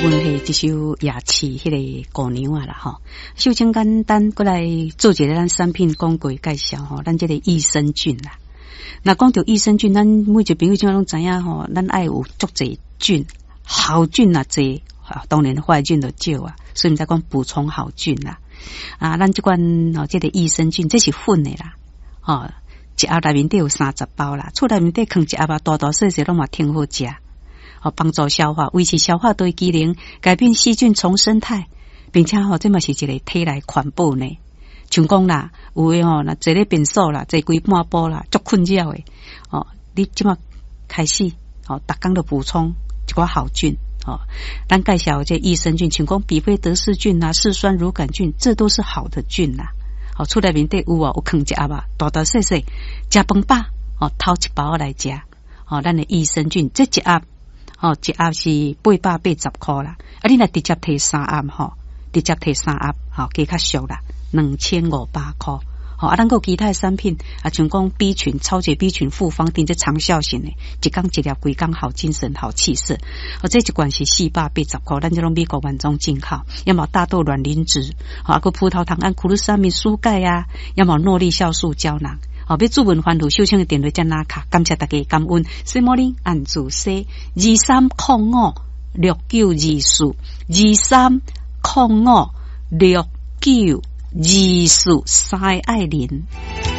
分系一首夜市迄个姑娘啊啦吼，首先简单过来做一个咱产品广告介绍吼，咱这个益生菌啦。那讲到益生菌，咱每一个朋友怎拢知影吼，咱爱有足侪菌，好菌啊侪，当然坏菌就少啊，所以我们在讲补充好菌啦。啊，咱这款哦，这个益生菌这是粉的啦，哦，一盒内面都有30包啦，厝内面得放一盒啊，大大小小拢嘛挺好食。哦，帮助消化，维持消化对机能，改变细菌重生态，并且吼，这嘛是一个体内环保呢。像讲啦，有诶吼，那坐咧便所啦，坐规半晡啦，足困扰诶。哦，你即马开始，哦，逐工都补充一寡好菌。哦，咱介绍这益生菌，像讲比菲德氏菌啊、嗜酸乳杆菌，这都是好的菌啦。哦，厝内面底有啊，有放一盒啊，大大小小，食饭饱，哦，偷一包来食。哦，咱的益生菌这一盒。哦，一盒是880块啦，啊，你若直接摕3盒吼，直接摕3盒，吼，加较俗啦，2500块。好，啊，咱有其他的产品啊，像讲 B 群、超级 B 群复方定这长效型的，一缸一粒，规缸好精神、好气色。哦，这一罐是480块，咱这种美国原装进口，要么大豆卵磷脂，啊，个葡萄糖胺、库鲁沙米苏钙啊，要么诺丽酵素胶囊。好，要主文欢度，首先的电话加拿卡，感谢大家感恩。什么呢？按住 C2305692423056924，塞爱琳。